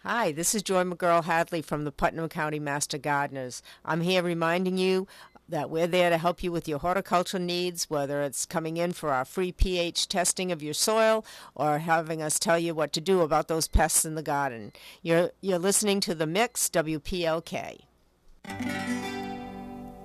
Hi, this is Joy McGurl Hadley from the Putnam County Master Gardeners. I'm here reminding you that we're there to help you with your horticulture needs, whether it's coming in for our free pH testing of your soil or having us tell you what to do about those pests in the garden. You're listening to The Mix, WPLK.